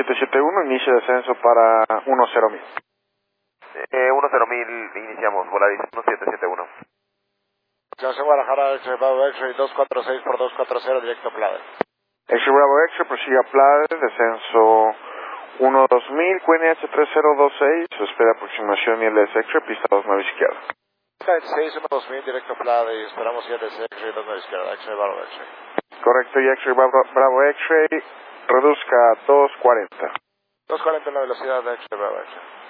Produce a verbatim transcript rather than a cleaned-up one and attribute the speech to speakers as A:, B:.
A: siete siete uno, inicio descenso para uno cero mil.
B: Eh, uno cero mil, iniciamos, Volaris uno siete siete uno.
C: Aviación Guadalajara, X-Ray Bravo X-Ray dos cuatro seis por dos cuatro cero, directo a Plade.
A: X-Ray Bravo X-Ray, prosigue a Plade, descenso uno dos mil, Q N H tres cero dos seis, espera aproximación I L S X-Ray, pista dos nueve izquierda.
C: veintiséis uno dos mil, directo a Plade, y esperamos I L S X-Ray dos nueve izquierda, X-Ray Bravo X-Ray.
A: Correcto, y X-Ray Bravo, Bravo X-Ray, reduzca a dos cuarenta.
C: dos cuarenta en la velocidad de X-Ray Bravo X-Ray.